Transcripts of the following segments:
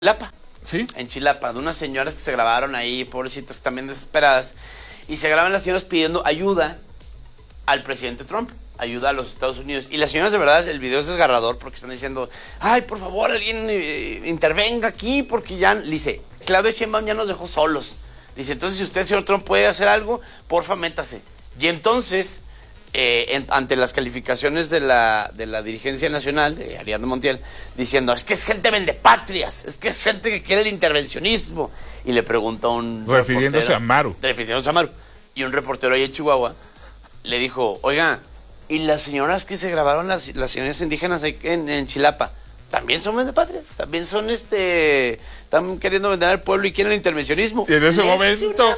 Chilapa. ¿Sí? En Chilapa, de unas señoras que se grabaron ahí, pobrecitas, también desesperadas. Y se graban las señoras pidiendo ayuda al presidente Trump, ayuda a los Estados Unidos. Y las señoras, de verdad, el video es desgarrador porque están diciendo, ay, por favor, alguien intervenga aquí, porque ya, dice, Claudia Sheinbaum ya nos dejó solos. Dice, entonces, si usted, señor Trump, puede hacer algo, porfa, métase. Y entonces, ante las calificaciones de la dirigencia nacional, de Ariadna Montiel, diciendo, es que es gente vendepatrias, es que es gente que quiere el intervencionismo. Y le preguntó a un refiriéndose a Maru. Refiriéndose a Maru. Y un reportero ahí en Chihuahua le dijo, oiga, ¿y las señoras que se grabaron, las señoras indígenas ahí en Chilapa, también son vendepatrias? ¿También son están queriendo vender al pueblo y quieren el intervencionismo? Y en ese momento...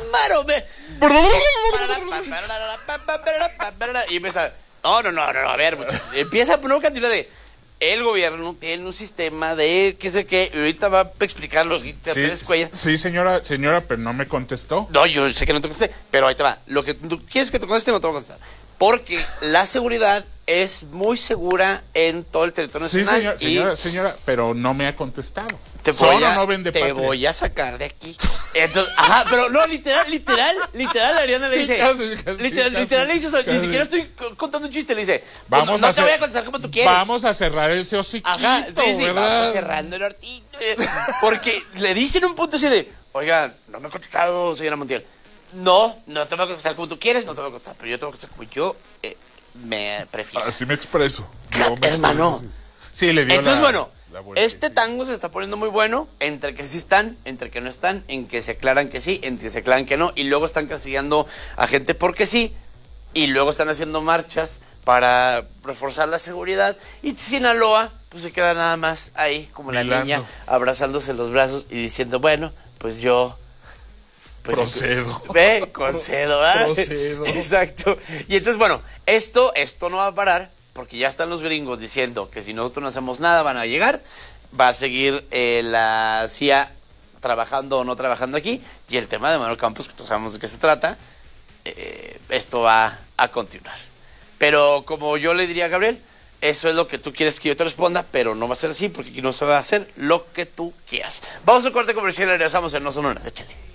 Y empieza, no, a ver, empieza a poner una cantidad de... El gobierno tiene un sistema de qué sé qué, y ahorita va a explicarlo. Sí, señora, pero no me contestó. No, yo sé que no te contesté, pero ahí te va. Lo que tú quieres que te conteste, no te voy a contestar. Porque la seguridad es muy segura en todo el territorio nacional. Sí, señora, pero no me ha contestado. Te voy a sacar de aquí. Entonces, ajá, pero no, literal, Ariana le dice. Literal le dice, o sea, ni siquiera estoy contando un chiste, le dice. No te voy a contestar como tú quieres. Vamos a cerrar ese hociquito, ajá, sí, ¿verdad? Vamos cerrando el hortito. Porque le dicen un punto así de, oiga, no me ha contestado, señora Montiel. No te voy a contestar como tú quieres, no te voy a contestar, pero yo te voy a contestar como yo me prefiero. Así me expreso. Hermano. Sí, le dio. Entonces, bueno, este tango se está poniendo muy bueno, entre que sí están, entre que no están, en que se aclaran que sí, en que se aclaran que no, y luego están castigando a gente porque sí, y luego están haciendo marchas para reforzar la seguridad, y Sinaloa, pues se queda nada más ahí, como la niña, abrazándose los brazos y diciendo, bueno, pues yo... procedo. Concedo, ¿verdad? Procedo. Exacto. Y entonces, bueno, esto no va a parar, porque ya están los gringos diciendo que si nosotros no hacemos nada van a llegar, va a seguir la CIA trabajando o no trabajando aquí, y el tema de Manuel Campos, que todos sabemos de qué se trata, esto va a continuar. Pero como yo le diría a Gabriel, eso es lo que tú quieres que yo te responda, pero no va a ser así, porque aquí no se va a hacer lo que tú quieras. Vamos a un corte comercial y regresamos en No Son Unas. Échale.